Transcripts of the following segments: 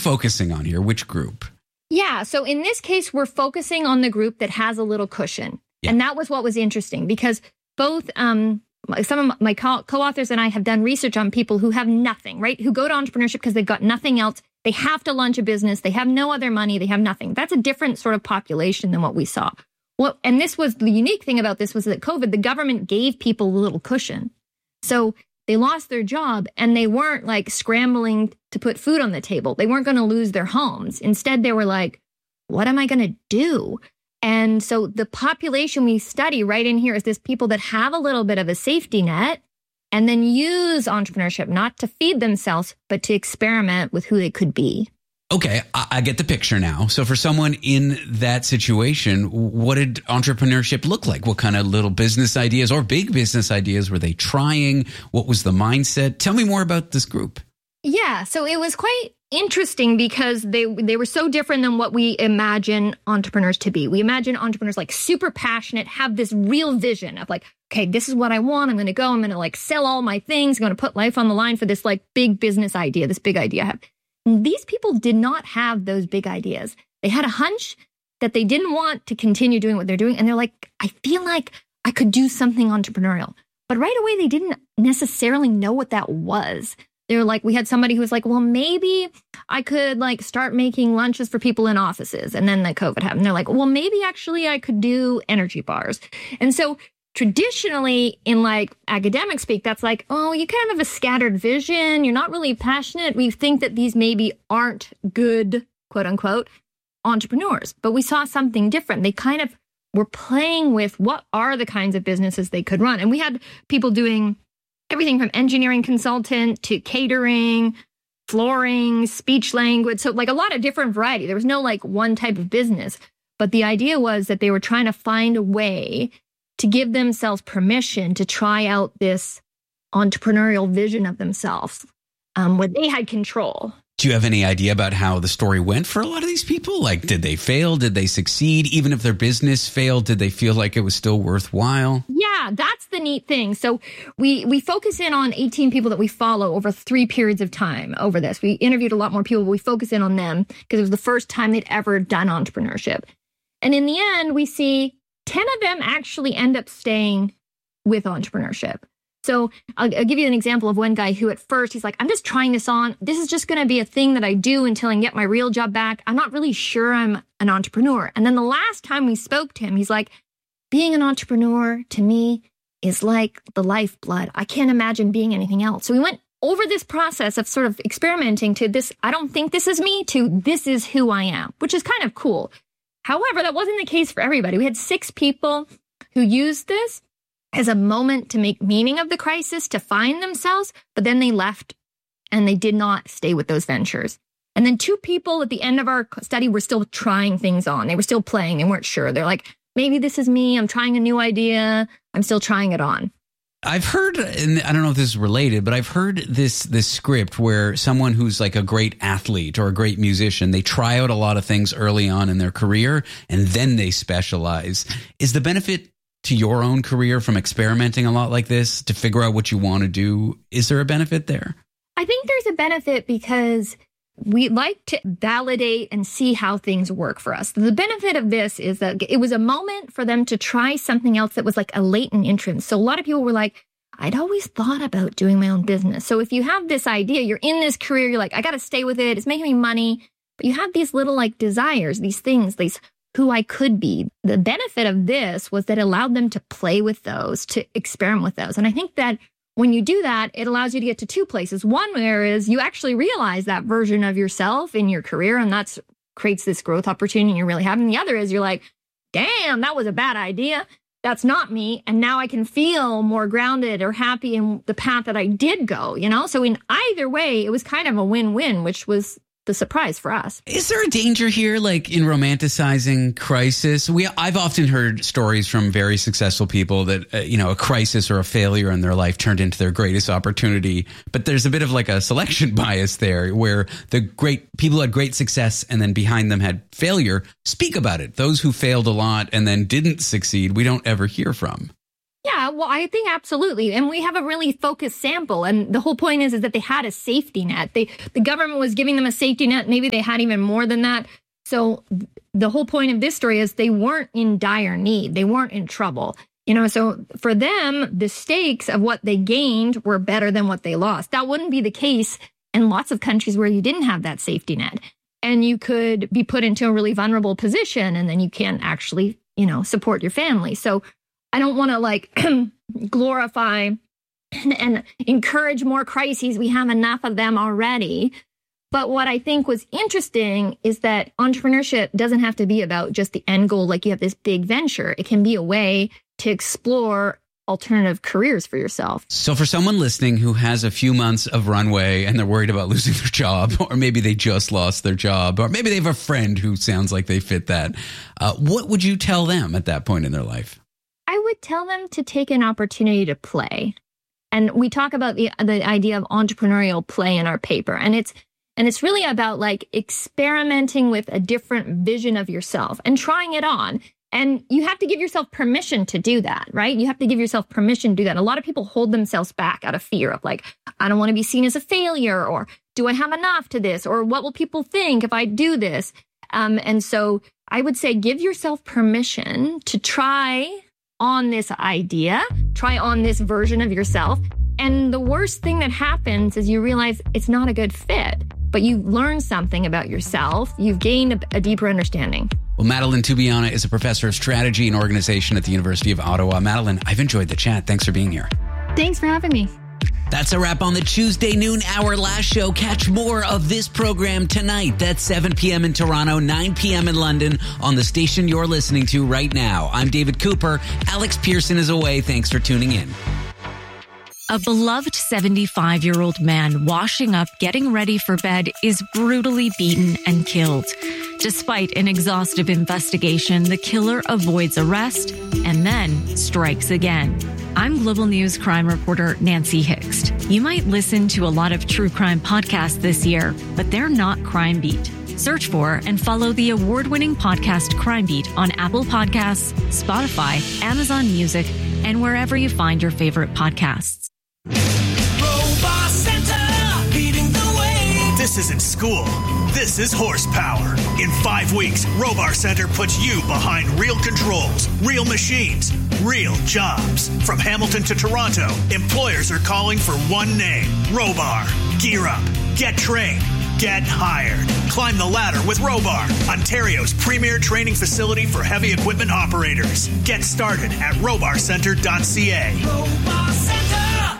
focusing on here? Which group? Yeah. So in this case, we're focusing on the group that has a little cushion. Yeah. And that was what was interesting because both some of my co-authors and I have done research on people who have nothing, right? Who go to entrepreneurship because they've got nothing else. They have to launch a business. They have no other money. They have nothing. That's a different sort of population than what we saw. Well, and this was the unique thing about this was that COVID, the government gave people a little cushion. So they lost their job and they weren't like scrambling to put food on the table. They weren't going to lose their homes. Instead, they were like, what am I going to do? And so the population we study right in here is this people that have a little bit of a safety net and then use entrepreneurship not to feed themselves, but to experiment with who they could be. Okay, I get the picture now. So for someone in that situation, what did entrepreneurship look like? What kind of little business ideas or big business ideas were they trying? What was the mindset? Tell me more about this group. Yeah, so it was quite interesting because they were so different than what we imagine entrepreneurs to be. We imagine entrepreneurs like super passionate, have this real vision of like, okay, this is what I want. I'm going to go. I'm going to like sell all my things. I'm going to put life on the line for this like big business idea, this big idea I have. These people did not have those big ideas. They had a hunch that they didn't want to continue doing what they're doing. And they're like, I feel like I could do something entrepreneurial. But right away, they didn't necessarily know what that was. They were like, we had somebody who was like, well, maybe I could like start making lunches for people in offices. And then the COVID happened. They're like, well, maybe actually I could do energy bars. And so traditionally in like academic speak, that's like, oh, you kind of have a scattered vision. You're not really passionate. We think that these maybe aren't good, quote unquote, entrepreneurs. But we saw something different. They kind of were playing with what are the kinds of businesses they could run. And we had people doing everything from engineering consultant to catering, flooring, speech language. So like a lot of different variety. There was no like one type of business. But the idea was that they were trying to find a way to give themselves permission to try out this entrepreneurial vision of themselves where they had control. Do you have any idea about how the story went for a lot of these people? Like, did they fail? Did they succeed? Even if their business failed, did they feel like it was still worthwhile? Yeah, that's the neat thing. So we focus in on 18 people that we follow over 3 periods of time over this. We interviewed a lot more people, but we focus in on them because it was the first time they'd ever done entrepreneurship. And in the end, we see 10 of them actually end up staying with entrepreneurship. So I'll give you an example of one guy who at first he's like, I'm just trying this on. This is just going to be a thing that I do until I can get my real job back. I'm not really sure I'm an entrepreneur. And then the last time we spoke to him, he's like, being an entrepreneur to me is like the lifeblood. I can't imagine being anything else. So we went over this process of sort of experimenting to this, I don't think this is me, to this is who I am, which is kind of cool. However, that wasn't the case for everybody. We had 6 people who used this as a moment to make meaning of the crisis, to find themselves, but then they left and they did not stay with those ventures. And then 2 people at the end of our study were still trying things on. They were still playing. They weren't sure. They're like, maybe this is me. I'm trying a new idea. I'm still trying it on. I've heard, and I don't know if this is related, but I've heard this script where someone who's like a great athlete or a great musician, they try out a lot of things early on in their career and then they specialize. Is the benefit to your own career from experimenting a lot like this to figure out what you want to do? Is there a benefit there? I think there's a benefit because we like to validate and see how things work for us. The benefit of this is that it was a moment for them to try something else that was like a latent interest. So a lot of people were like, I'd always thought about doing my own business. So if you have this idea, you're in this career, you're like, I got to stay with it. It's making me money. But you have these little like desires, these things, these who I could be. The benefit of this was that it allowed them to play with those, to experiment with those. And I think that when you do that, it allows you to get to 2 places. One, where is you actually realize that version of yourself in your career, and that's creates this growth opportunity you're really having. The other is you're like, damn, that was a bad idea. That's not me. And now I can feel more grounded or happy in the path that I did go, you know? So in either way, it was kind of a win-win, which was the surprise for us. Is there a danger here, like in romanticizing crisis? I've often heard stories from very successful people that, a crisis or a failure in their life turned into their greatest opportunity. But there's a bit of like a selection bias there where the great people had great success and then behind them had failure speak about it. Those who failed a lot and then didn't succeed, we don't ever hear from. Yeah, well, I think absolutely. And we have a really focused sample. And the whole point is that they had a safety net. The government was giving them a safety net. Maybe they had even more than that. So the whole point of this story is they weren't in dire need. They weren't in trouble. So for them, the stakes of what they gained were better than what they lost. That wouldn't be the case in lots of countries where you didn't have that safety net. And you could be put into a really vulnerable position and then you can't actually, support your family. So I don't want to glorify and encourage more crises. We have enough of them already. But what I think was interesting is that entrepreneurship doesn't have to be about just the end goal, like you have this big venture. It can be a way to explore alternative careers for yourself. So for someone listening who has a few months of runway and they're worried about losing their job, or maybe they just lost their job, or maybe they have a friend who sounds like they fit that, what would you tell them at that point in their life? I would tell them to take an opportunity to play. And we talk about the idea of entrepreneurial play in our paper. And it's really about experimenting with a different vision of yourself and trying it on. And you have to give yourself permission to do that, right? You have to give yourself permission to do that. A lot of people hold themselves back out of fear of I don't want to be seen as a failure, or do I have enough to this? Or what will people think if I do this? And so I would say give yourself permission to try on this idea, try on this version of yourself. And the worst thing that happens is you realize it's not a good fit, but you learn something about yourself. You've gained a deeper understanding. Well, Madeleine Toubiana is a professor of strategy and organization at the University of Ottawa. Madeleine, I've enjoyed the chat. Thanks for being here. Thanks for having me. That's a wrap on the Tuesday noon hour last show. Catch more of this program tonight. That's 7 p.m. in Toronto, 9 p.m. in London on the station you're listening to right now. I'm David Cooper. Alex Pearson is away. Thanks for tuning in. A beloved 75-year-old man washing up, getting ready for bed, is brutally beaten and killed. Despite an exhaustive investigation, the killer avoids arrest and then strikes again. I'm Global News crime reporter Nancy Hixt. You might listen to a lot of true crime podcasts this year, but they're not Crime Beat. Search for and follow the award-winning podcast Crime Beat on Apple Podcasts, Spotify, Amazon Music, and wherever you find your favorite podcasts. Robot Center, leading the way. This isn't school. This is horsepower. In 5 weeks, Robar Center puts you behind real controls, real machines, real jobs. From Hamilton to Toronto, employers are calling for one name, Robar. Gear up, get trained, get hired. Climb the ladder with Robar, Ontario's premier training facility for heavy equipment operators. Get started at robarcenter.ca. Robar Center.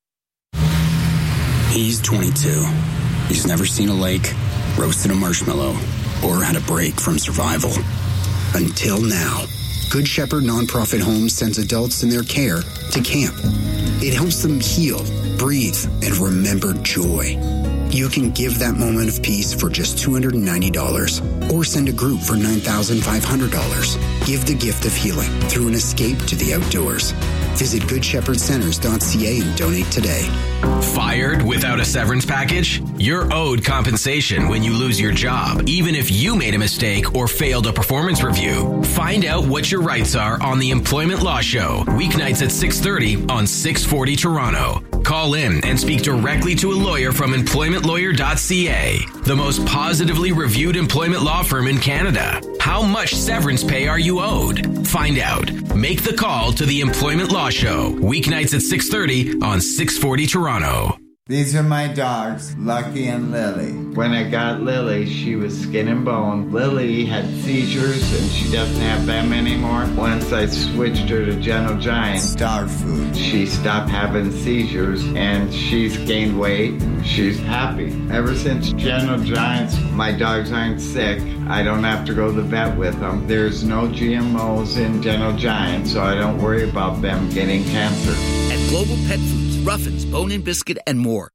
He's 22. He's never seen a lake, roasted a marshmallow, or had a break from survival. Until now. Good Shepherd Nonprofit Homes sends adults in their care to camp. It helps them heal, breathe, and remember joy. You can give that moment of peace for just $290 or send a group for $9,500. Give the gift of healing through an escape to the outdoors. Visit GoodShepherdCenters.ca and donate today. Fired without a severance package? You're owed compensation when you lose your job, even if you made a mistake or failed a performance review. Find out what your rights are on the Employment Law Show, weeknights at 6:30 on 640 Toronto. Call in and speak directly to a lawyer from employmentlawyer.ca, the most positively reviewed employment law firm in Canada. How much severance pay are you owed? Find out. Make the call to the Employment Law Show, weeknights at 6:30 on 640 Toronto. These are my dogs, Lucky and Lily. When I got Lily, she was skin and bone. Lily had seizures, and she doesn't have them anymore. Once I switched her to Gentle Giant Dog food. she stopped having seizures, and she's gained weight. She's happy. Ever since Gentle Giants, my dogs aren't sick. I don't have to go to the vet with them. There's no GMOs in Gentle Giant, so I don't worry about them getting cancer. At Global Pet Foods, Ruffins, Bone and Biscuit, and more.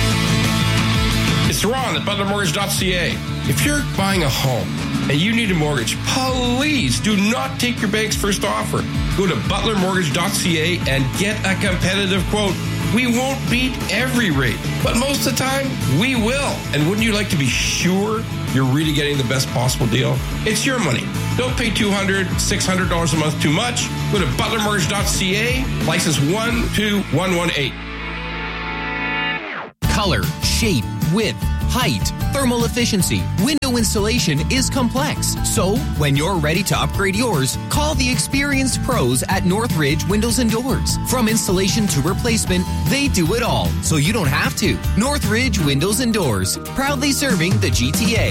It's Ron at ButlerMortgage.ca. If you're buying a home and you need a mortgage, please do not take your bank's first offer. Go to ButlerMortgage.ca and get a competitive quote. We won't beat every rate, but most of the time, we will. And wouldn't you like to be sure you're really getting the best possible deal? It's your money. Don't pay $200, $600 a month too much. Go to butlermortgage.ca, license 12118. Color, shape, width, height, thermal efficiency. Window installation is complex. So, when you're ready to upgrade yours, call the experienced pros at Northridge Windows and Doors. From installation to replacement, they do it all, so you don't have to. Northridge Windows and Doors, proudly serving the GTA.